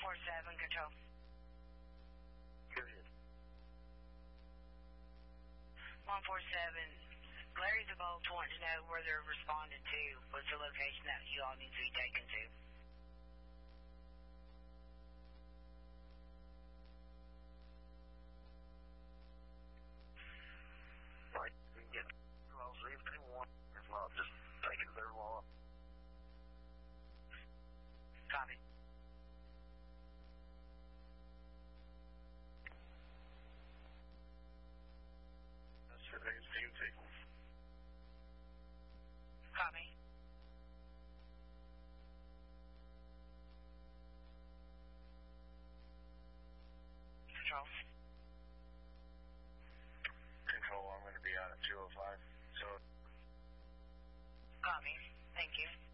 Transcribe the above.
147, control. Go ahead. 147, Larry the Bolt wanting to know where they're responding to. What's the location that you all need to be taken to? Right, we can get I'll see if they want. If not, just take it to their law. Copy. That's today's DMT. Copy. Control. Control, I'm going to be out at 2:05. So. Copy. Thank you.